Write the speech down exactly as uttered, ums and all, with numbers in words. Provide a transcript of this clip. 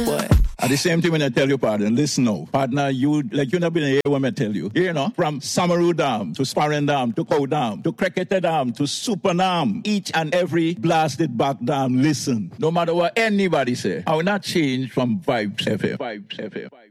What? At the same time when I tell you, partner, listen now. Partner, you, like you never been here when I tell you. You know, from Samaru Dam to Sparring Dam to Cow Dam to Cricket Dam to Super Dam, each and every blasted back dam, listen. No matter what anybody say, I will not change from Vibes F M. Vibes F M.